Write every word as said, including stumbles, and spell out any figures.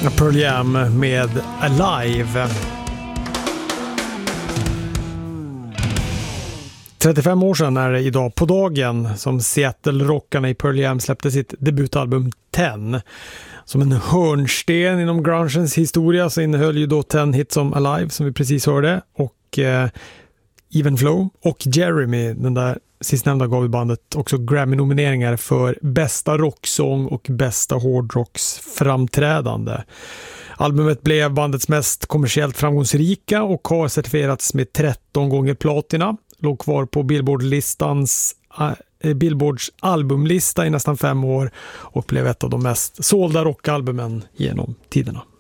Pearl Jam med Alive. trettiofem år sedan är det idag på dagen som Seattle-rockarna i Pearl Jam släppte sitt debutalbum Ten. Som en hörnsten inom grungens historia så innehöll ju då Ten hits som Alive som vi precis hörde och eh, Even Flow och Jeremy, den där sistnämnda, gav i bandet också Grammy-nomineringar för bästa rocksång och bästa hårdrocksframträdande. Albumet blev bandets mest kommersiellt framgångsrika och har certifierats med tretton gånger platina. Låg kvar på Billboard-listans, äh, Billboards albumlista i nästan fem år och blev ett av de mest sålda rockalbumen genom tiderna.